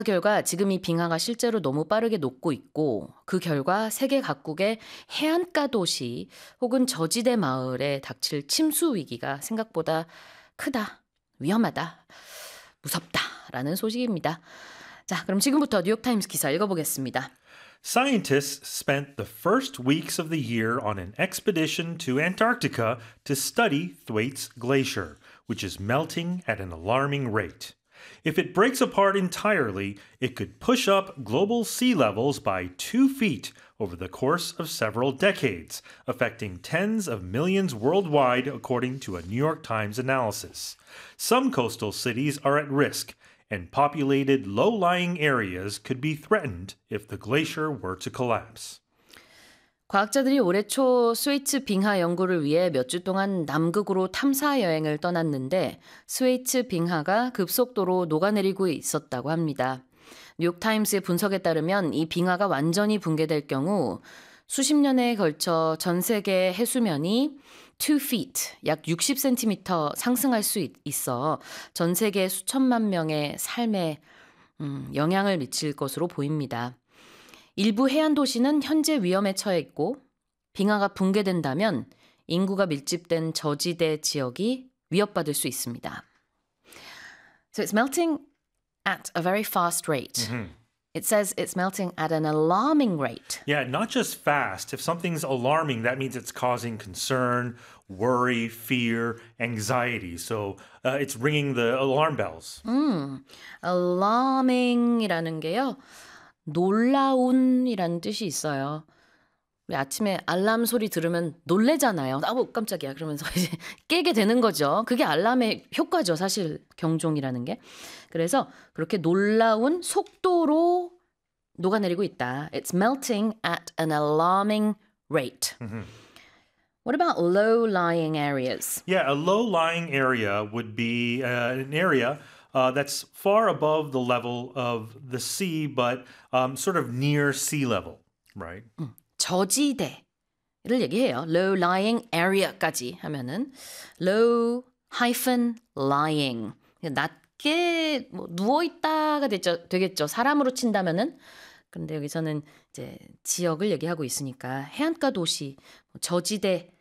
결과 지금 이 빙하가 실제로 너무 빠르게 녹고 있고 그 결과 세계 각국의 해안가 도시 혹은 저지대 마을에 닥칠 침수 위기가 생각보다 크다, 위험하다, 무섭다라는 소식입니다. 자, 그럼 지금부터 뉴욕타임스 기사 읽어보겠습니다. Scientists spent the first weeks of the year on an expedition to Antarctica to study Thwaites Glacier, which is melting at an alarming rate. If it breaks apart entirely, it could push up global sea levels by 2 feet over the course of several decades, affecting tens of millions worldwide, according to a New York Times analysis. Some coastal cities are at risk, and populated low-lying areas could be threatened if the glacier were to collapse. 과학자들이 올해 초 스웨이츠 빙하 연구를 위해 몇 주 동안 남극으로 탐사 여행을 떠났는데 스웨이츠 빙하가 급속도로 녹아내리고 있었다고 합니다. 뉴욕타임스의 분석에 따르면 이 빙하가 완전히 붕괴될 경우 수십 년에 걸쳐 전 세계 해수면이 2 feet, 약 60cm 상승할 수 있어 전 세계 수천만 명의 삶에 영향을 미칠 것으로 보입니다. 일부 해안 도시는 현재 위험에 처해 있고 빙하가 붕괴된다면 인구가 밀집된 저지대 지역이 위협받을 수 있습니다. So it's melting at a very fast rate. It says it's melting at an alarming rate. Yeah, not just fast. If something's alarming, that means it's causing concern, worry, fear, anxiety. So it's ringing the alarm bells. alarming이라는 게요. 놀라운이라는 뜻이 있어요. 우리 아침에 알람 소리 들으면 놀래잖아요. 아우 깜짝이야 그러면서 이제 깨게 되는 거죠. 그게 알람의 효과죠. 사실 경종이라는 게. 그래서 그렇게 놀라운 속도로 녹아내리고 있다. It's melting at an alarming rate. What about low-lying areas? Yeah, a low-lying area would be an area that's far above the level of the sea, but sort of near sea level, right? 저지대를 얘기해요. low-lying area까지 하면은 low-lying 낮게 뭐 누워있다가 되겠죠. 사람으로 친다면은 그런데 여기서는 이제 지역을 얘기하고 있으니까 해안가 도시, 저지대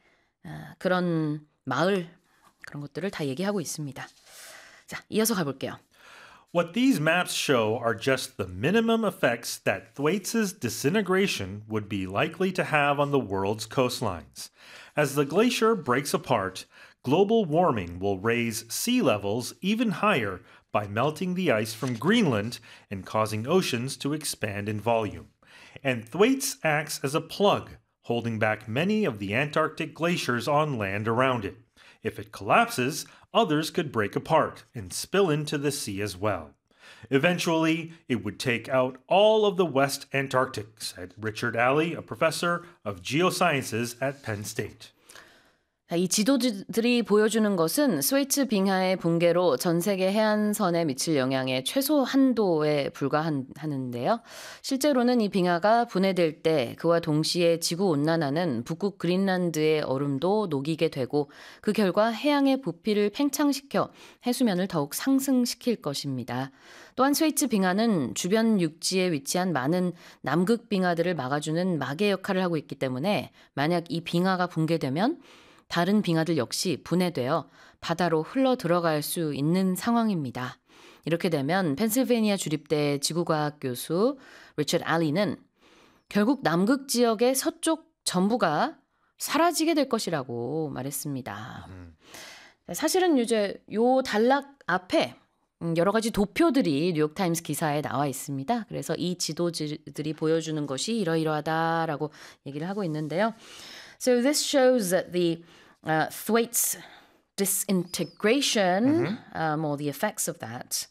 그런 마을 그런 것들을 다 얘기하고 있습니다. 자, 이어서 가볼게요. What these maps show are just the minimum effects that Thwaites' disintegration would be likely to have on the world's coastlines. As the glacier breaks apart, global warming will raise sea levels even higher by melting the ice from Greenland and causing oceans to expand in volume. And Thwaites acts as a plug, holding back many of the Antarctic glaciers on land around it. If it collapses, others could break apart and spill into the sea as well. Eventually, it would take out all of the West Antarctic, said Richard Alley, a professor of geosciences at Penn State. 이 지도들이 보여주는 것은 스웨이츠 빙하의 붕괴로 전 세계 해안선에 미칠 영향의 최소 한도에 불과하는데요. 실제로는 이 빙하가 분해될 때 그와 동시에 지구 온난화는 북극 그린란드의 얼음도 녹이게 되고 그 결과 해양의 부피를 팽창시켜 해수면을 더욱 상승시킬 것입니다. 또한 스웨이츠 빙하는 주변 육지에 위치한 많은 남극 빙하들을 막아주는 막의 역할을 하고 있기 때문에 만약 이 빙하가 붕괴되면 다른 빙하들 역시 분해되어 바다로 흘러 들어갈 수 있는 상황입니다. 이렇게 되면 펜실베니아 주립대 지구과학 교수 리처드 알리는 결국 남극 지역의 서쪽 전부가 사라지게 될 것이라고 말했습니다. 사실은 이제 요 단락 앞에 여러 가지 도표들이 뉴욕타임스 기사에 나와 있습니다. 그래서 이 지도들이 보여주는 것이 이러이러하다라고 얘기를 하고 있는데요. So this shows that the Thwaites disintegration, or the effects of that,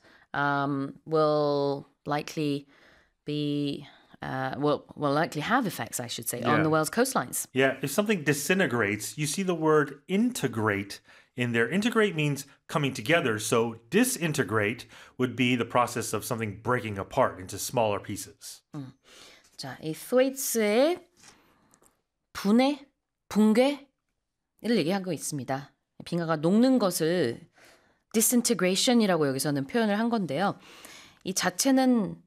will likely be will likely have effects, I should say, on the world's coastlines. Yeah, if something disintegrates, you see the word integrate in there. Integrate means coming together, so disintegrate would be the process of something breaking apart into smaller pieces. 자, 이 Thwaites 분해, 붕괴를 얘기하고 있습니다. 빙하가 녹는 것을 disintegration이라고 여기서는 표현을 한 건데요. 이 자체는